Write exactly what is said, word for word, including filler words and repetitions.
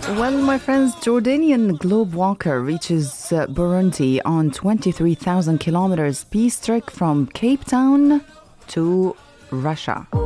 Well, my friends, Jordanian globe walker reaches uh, Burundi on twenty-three thousand kilometers peace trek from Cape Town to Russia.